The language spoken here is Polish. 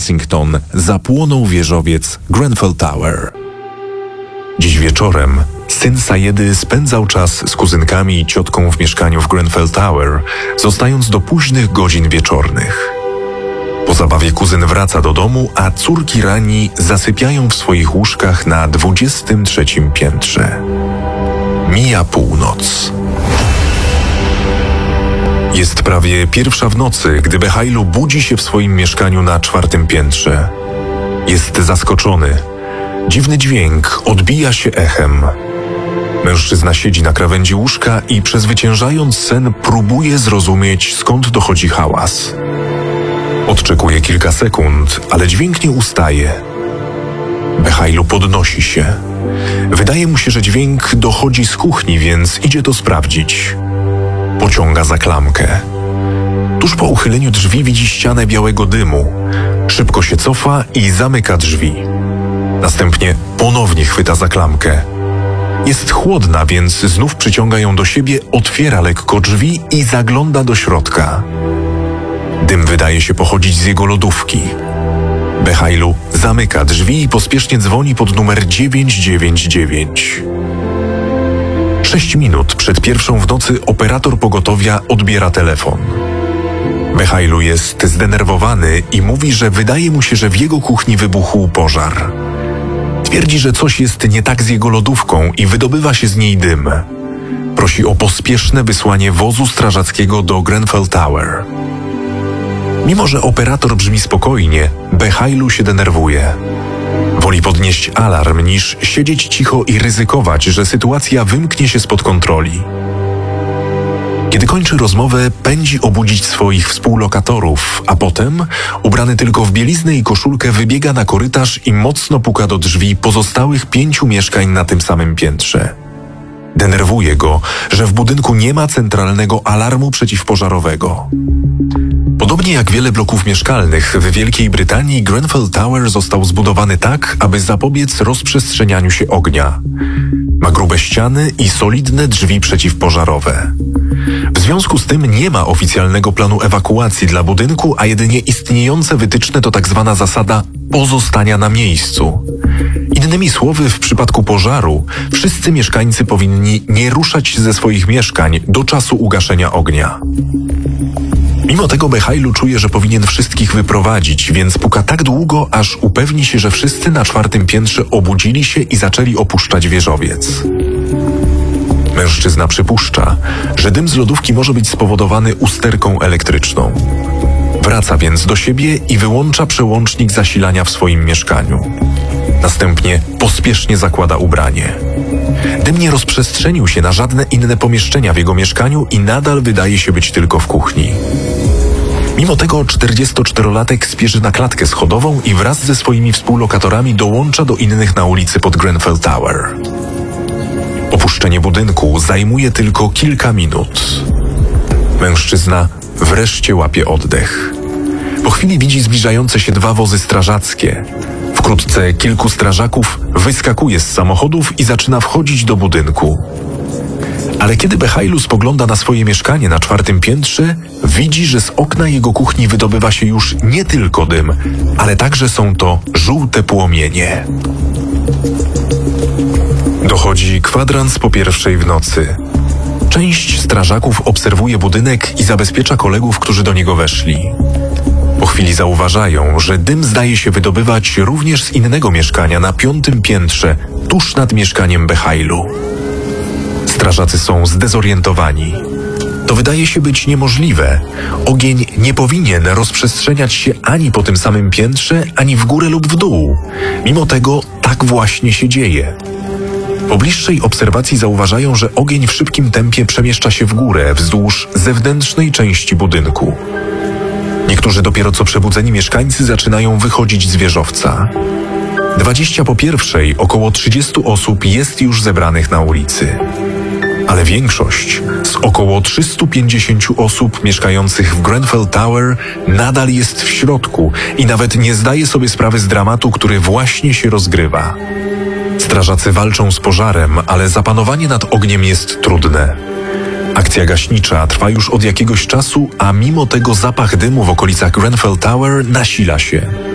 Kensington zapłonął wieżowiec Grenfell Tower. Dziś wieczorem syn Sayedy spędzał czas z kuzynkami i ciotką w mieszkaniu w Grenfell Tower, zostając do późnych godzin wieczornych. Po zabawie kuzyn wraca do domu, a córki Rani zasypiają w swoich łóżkach na 23. piętrze. Mija północ. Jest prawie 1:00 w nocy, gdy Behailu budzi się w swoim mieszkaniu na 4. piętrze. Jest zaskoczony. Dziwny dźwięk odbija się echem. Mężczyzna siedzi na krawędzi łóżka i przezwyciężając sen próbuje zrozumieć, skąd dochodzi hałas. Odczekuje kilka sekund, ale dźwięk nie ustaje. Behailu podnosi się. Wydaje mu się, że dźwięk dochodzi z kuchni, więc idzie to sprawdzić. Pociąga za klamkę. Tuż po uchyleniu drzwi widzi ścianę białego dymu. Szybko się cofa i zamyka drzwi. Następnie ponownie chwyta za klamkę. Jest chłodna, więc znów przyciąga ją do siebie, otwiera lekko drzwi i zagląda do środka. Dym wydaje się pochodzić z jego lodówki. Behailu zamyka drzwi i pospiesznie dzwoni pod numer 999. 6 minut przed 1:00 w nocy operator pogotowia odbiera telefon. Behailu jest zdenerwowany i mówi, że wydaje mu się, że w jego kuchni wybuchł pożar. Twierdzi, że coś jest nie tak z jego lodówką i wydobywa się z niej dym. Prosi o pospieszne wysłanie wozu strażackiego do Grenfell Tower. Mimo że operator brzmi spokojnie, Behailu się denerwuje. Woli podnieść alarm, niż siedzieć cicho i ryzykować, że sytuacja wymknie się spod kontroli. Kiedy kończy rozmowę, pędzi obudzić swoich współlokatorów, a potem, ubrany tylko w bieliznę i koszulkę, wybiega na korytarz i mocno puka do drzwi pozostałych 5 mieszkań na tym samym piętrze. Denerwuje go, że w budynku nie ma centralnego alarmu przeciwpożarowego. Podobnie jak wiele bloków mieszkalnych w Wielkiej Brytanii, Grenfell Tower został zbudowany tak, aby zapobiec rozprzestrzenianiu się ognia. Ma grube ściany i solidne drzwi przeciwpożarowe. W związku z tym nie ma oficjalnego planu ewakuacji dla budynku, a jedynie istniejące wytyczne to tak zwana zasada pozostania na miejscu. Innymi słowy, w przypadku pożaru wszyscy mieszkańcy powinni nie ruszać ze swoich mieszkań do czasu ugaszenia ognia. Mimo tego Behailu czuje, że powinien wszystkich wyprowadzić, więc puka tak długo, aż upewni się, że wszyscy na 4. piętrze obudzili się i zaczęli opuszczać wieżowiec. Mężczyzna przypuszcza, że dym z lodówki może być spowodowany usterką elektryczną. Wraca więc do siebie i wyłącza przełącznik zasilania w swoim mieszkaniu. Następnie pospiesznie zakłada ubranie. Dym nie rozprzestrzenił się na żadne inne pomieszczenia w jego mieszkaniu i nadal wydaje się być tylko w kuchni. Mimo tego 44-latek spieszy na klatkę schodową i wraz ze swoimi współlokatorami dołącza do innych na ulicy pod Grenfell Tower. Opuszczenie budynku zajmuje tylko kilka minut. Mężczyzna wreszcie łapie oddech. Po chwili widzi zbliżające się 2 wozy strażackie. Wkrótce kilku strażaków wyskakuje z samochodów i zaczyna wchodzić do budynku. Ale kiedy Behailu spogląda na swoje mieszkanie na 4. piętrze, widzi, że z okna jego kuchni wydobywa się już nie tylko dym, ale także są to żółte płomienie. Dochodzi kwadrans po 1:00 w nocy. Część strażaków obserwuje budynek i zabezpiecza kolegów, którzy do niego weszli. Po chwili zauważają, że dym zdaje się wydobywać również z innego mieszkania na 5. piętrze, tuż nad mieszkaniem Behailu. Strażacy są zdezorientowani. To wydaje się być niemożliwe. Ogień nie powinien rozprzestrzeniać się ani po tym samym piętrze, ani w górę lub w dół. Mimo tego tak właśnie się dzieje. Po bliższej obserwacji zauważają, że ogień w szybkim tempie przemieszcza się w górę, wzdłuż zewnętrznej części budynku. Niektórzy dopiero co przebudzeni mieszkańcy zaczynają wychodzić z wieżowca. 20 po 1:00 około 30 osób jest już zebranych na ulicy. Ale większość z około 350 osób mieszkających w Grenfell Tower nadal jest w środku i nawet nie zdaje sobie sprawy z dramatu, który właśnie się rozgrywa. Strażacy walczą z pożarem, ale zapanowanie nad ogniem jest trudne. Akcja gaśnicza trwa już od jakiegoś czasu, a mimo tego zapach dymu w okolicach Grenfell Tower nasila się.